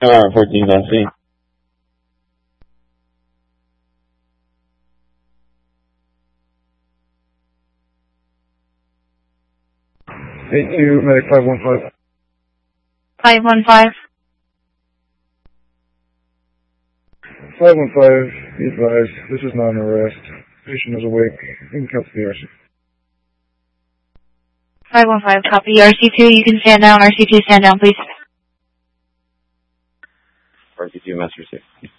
14 last scene. Medic 515. 515. 515, be advised, this is not an arrest. Patient is awake. You can cut to the RC. 515, copy. RC2, you can stand down. RC2, stand down, please. RC2, Master 6.